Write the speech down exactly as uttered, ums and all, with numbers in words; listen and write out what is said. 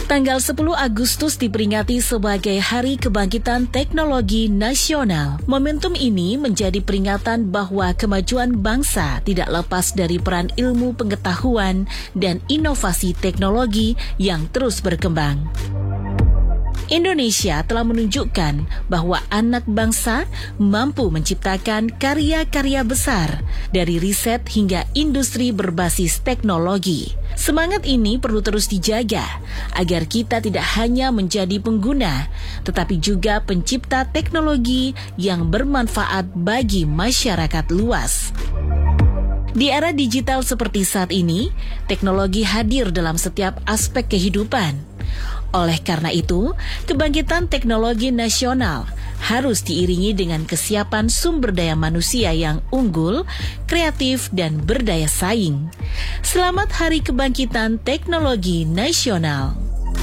Tanggal sepuluh Agustus diperingati sebagai Hari Kebangkitan Teknologi Nasional. Momentum ini menjadi peringatan bahwa kemajuan bangsa tidak lepas dari peran ilmu pengetahuan dan inovasi teknologi yang terus berkembang. Indonesia telah menunjukkan bahwa anak bangsa mampu menciptakan karya-karya besar dari riset hingga industri berbasis teknologi. Semangat ini perlu terus dijaga agar kita tidak hanya menjadi pengguna, tetapi juga pencipta teknologi yang bermanfaat bagi masyarakat luas. Di era digital seperti saat ini, teknologi hadir dalam setiap aspek kehidupan. Oleh karena itu, kebangkitan teknologi nasional harus diiringi dengan kesiapan sumber daya manusia yang unggul, kreatif, dan berdaya saing. Selamat Hari Kebangkitan Teknologi Nasional.